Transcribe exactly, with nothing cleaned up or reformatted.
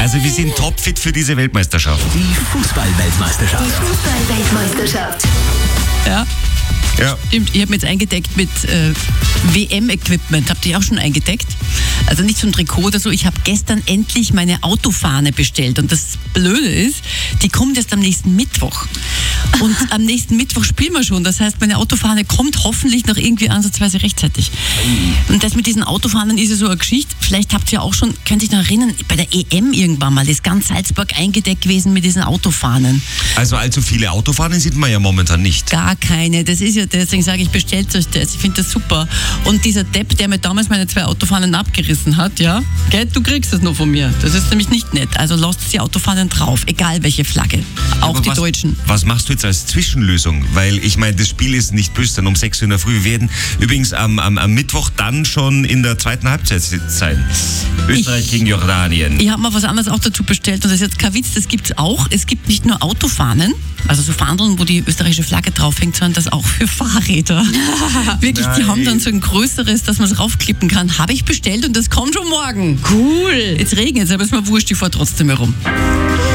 Also wir sind topfit für diese Weltmeisterschaft. Die Fußball-Weltmeisterschaft. Die Fußball-Weltmeisterschaft. Ja, Ja. stimmt. Ich habe mir jetzt eingedeckt mit äh, W M-Equipment. Habt ihr auch schon eingedeckt? Also nicht so ein Trikot oder so. Ich habe gestern endlich meine Autofahne bestellt. Und das Blöde ist, die kommt erst am nächsten Mittwoch. Und am nächsten Mittwoch spielen wir schon. Das heißt, meine Autofahne kommt hoffentlich noch irgendwie ansatzweise rechtzeitig. Und das mit diesen Autofahnen ist ja so eine Geschichte. Vielleicht habt ihr auch schon, könnt ihr euch noch erinnern, bei der E M irgendwann mal ist ganz Salzburg eingedeckt gewesen mit diesen Autofahnen. Also allzu viele Autofahnen sieht man ja momentan nicht. Gar keine. Das ist ja, deswegen sage ich, bestellt euch das. Ich finde das super. Und dieser Depp, der mir damals meine zwei Autofahnen abgerissen hat, ja, gell, du kriegst es nur von mir. Das ist nämlich nicht nett. Also lasst die Autofahnen drauf, egal welche Flagge. Auch Aber die was, Deutschen. Was machst du jetzt als Zwischenlösung? Weil ich meine, das Spiel ist nicht böse, dann um sechs Uhr in der Früh. Wir werden übrigens am, am, am Mittwoch dann schon in der zweiten Halbzeit sein. Österreich Ich- gegen Jordanien. Ich habe mal was anderes auch dazu bestellt und das ist jetzt kein Witz, das gibt es auch. Es gibt nicht nur Autofahnen, also so Fahndeln, wo die österreichische Flagge draufhängt, sondern das auch für Fahrräder. Wirklich, die Nein. haben dann so ein größeres, dass man es raufklippen kann. Habe ich bestellt und das kommt schon morgen. Cool. Jetzt regnet es, aber ist mir wurscht, ich fahre trotzdem herum.